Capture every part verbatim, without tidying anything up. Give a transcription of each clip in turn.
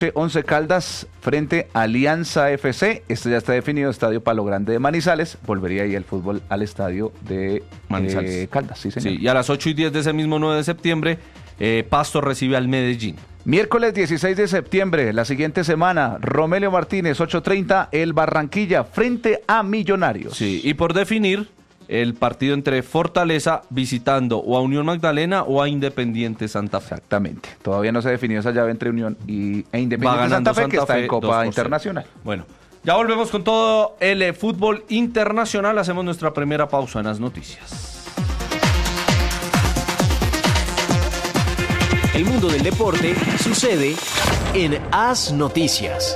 Once Caldas frente a Alianza F C. Esto ya está definido, Estadio Palo Grande de Manizales. Volvería ahí el fútbol al estadio de Manizales. Eh, Caldas, sí, señor. Sí, y a las ocho y diez de ese mismo nueve de septiembre, eh, Pasto recibe al Medellín. Miércoles dieciséis de septiembre, la siguiente semana, Romelio Martínez, ocho treinta, el Barranquilla frente a Millonarios. Sí, y por definir el partido entre Fortaleza visitando o a Unión Magdalena o a Independiente Santa Fe. Exactamente. Todavía no se ha definido esa llave entre Unión y, e Independiente Santa Fe, Santa que está Fe, en Copa Internacional. Bueno, ya volvemos con todo el eh, fútbol internacional. Hacemos nuestra primera pausa en las noticias. El mundo del deporte sucede en As Noticias.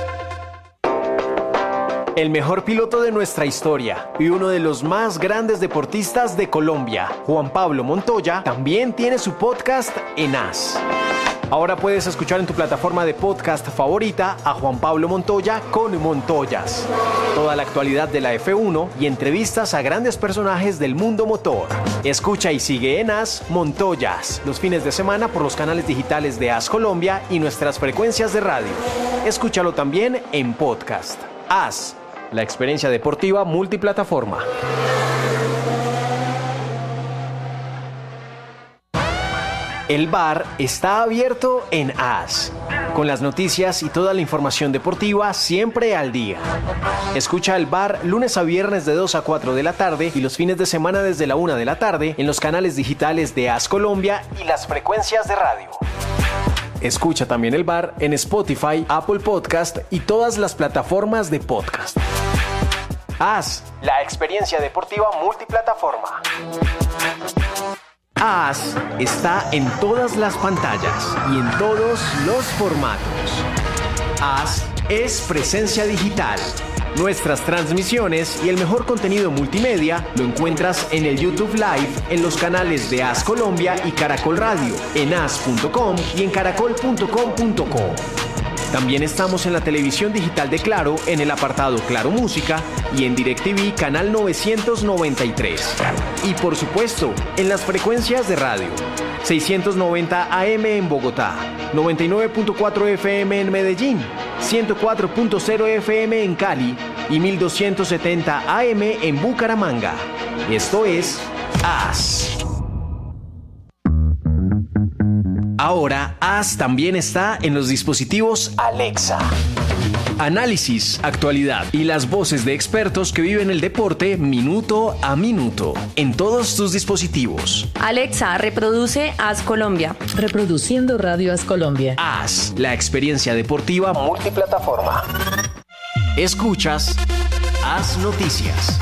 El mejor piloto de nuestra historia y uno de los más grandes deportistas de Colombia, Juan Pablo Montoya, también tiene su podcast en As. Ahora puedes escuchar en tu plataforma de podcast favorita a Juan Pablo Montoya con Montoyas. Toda la actualidad de la F uno y entrevistas a grandes personajes del mundo motor. Escucha y sigue en As Montoyas los fines de semana por los canales digitales de As Colombia y nuestras frecuencias de radio. Escúchalo también en podcast. As, la experiencia deportiva multiplataforma. El bar está abierto en As, con las noticias y toda la información deportiva siempre al día. Escucha el bar lunes a viernes de dos a cuatro de la tarde y los fines de semana desde la una de la tarde en los canales digitales de As Colombia y las frecuencias de radio. Escucha también el bar en Spotify, Apple Podcast y todas las plataformas de podcast. As, la experiencia deportiva multiplataforma. As está en todas las pantallas y en todos los formatos. As es presencia digital. Nuestras transmisiones y el mejor contenido multimedia lo encuentras en el YouTube Live, en los canales de As Colombia y Caracol Radio, en as punto com y en caracol punto com punto co. También estamos en la televisión digital de Claro, en el apartado Claro Música y en DirecTV canal novecientos noventa y tres. Y por supuesto, en las frecuencias de radio. seiscientos noventa A M en Bogotá, noventa y nueve punto cuatro F M en Medellín, ciento cuatro punto cero F M en Cali y mil doscientos setenta A M en Bucaramanga. Esto es As. Ahora, As también está en los dispositivos Alexa. Análisis, actualidad y las voces de expertos que viven el deporte minuto a minuto en todos tus dispositivos. Alexa, reproduce As Colombia. Reproduciendo Radio As Colombia. As, la experiencia deportiva multiplataforma. Escuchas As Noticias.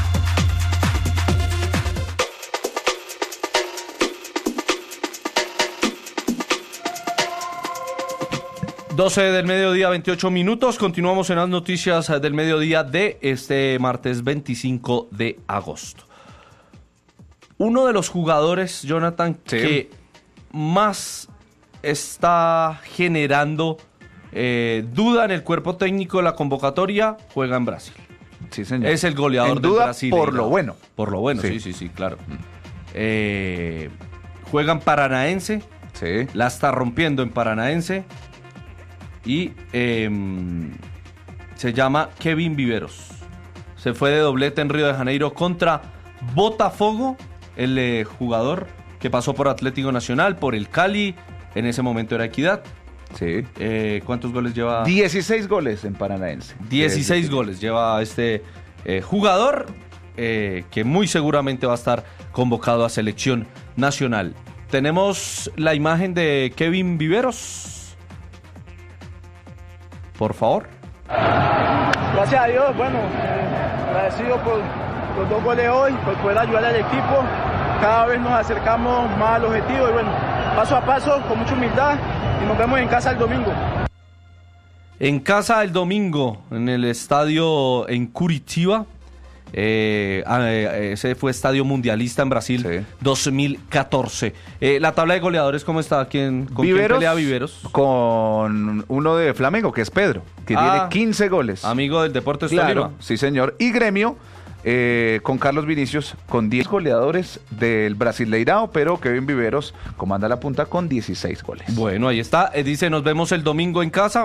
doce del mediodía, veintiocho minutos. Continuamos en las noticias del mediodía de este martes veinticinco de agosto. Uno de los jugadores, Jonathan, sí, que más está generando eh, duda en el cuerpo técnico de la convocatoria, juega en Brasil. Sí, señor. Es el goleador en del duda Brasil. Por lo bueno. Por lo bueno, sí, sí, sí, sí claro. Eh, juega en Paranaense. Sí. La está rompiendo en Paranaense. Y eh, se llama Kevin Viveros. Se fue de doblete en Río de Janeiro contra Botafogo, el eh, jugador que pasó por Atlético Nacional, por el Cali, en ese momento era Equidad. Sí. Eh, ¿Cuántos goles lleva? dieciséis goles en Paranaense. dieciséis goles lleva este eh, jugador, eh, que muy seguramente va a estar convocado a selección nacional. Tenemos la imagen de Kevin Viveros. Por favor. Gracias a Dios, bueno, eh, agradecido por los dos goles hoy, por poder ayudar al equipo. Cada vez nos acercamos más al objetivo y bueno, paso a paso, con mucha humildad y nos vemos en casa el domingo. En casa el domingo, en el estadio en Curitiba. Eh, eh, ese fue estadio mundialista en Brasil, sí, dos mil catorce. Eh, la tabla de goleadores, ¿cómo está? ¿Quién, ¿Con Viveros, quién pelea Viveros? Con uno de Flamengo, que es Pedro, que ah, tiene quince goles. Amigo del Deportes claro, Tolima. Sí, señor. Y Gremio eh, con Carlos Vinicius con diez goleadores del Brasileirao, pero Kevin Viveros comanda la punta con dieciséis goles. Bueno, ahí está. Eh, dice, nos vemos el domingo en casa.